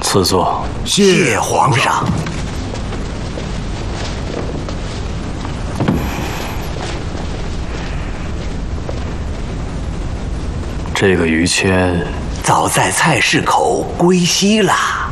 赐座。 谢皇上。 这个于谦， 早在菜市口归西了。